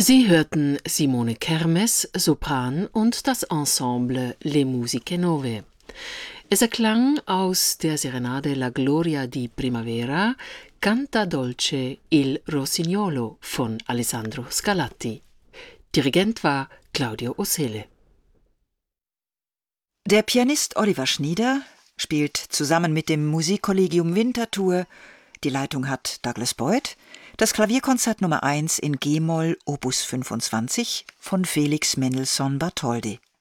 Sie hörten Simone Kermes, Sopran und das Ensemble Le Musiche Nove. Es erklang aus der Serenade La Gloria di Primavera Canta dolce il Rossignolo von Alessandro Scarlatti. Dirigent war Claudio Ossele. Der Pianist Oliver Schnieder spielt zusammen mit dem Musikkollegium Winterthur, die Leitung hat Douglas Boyd, das Klavierkonzert Nummer 1 in G-Moll Opus 25 von Felix Mendelssohn Bartholdy.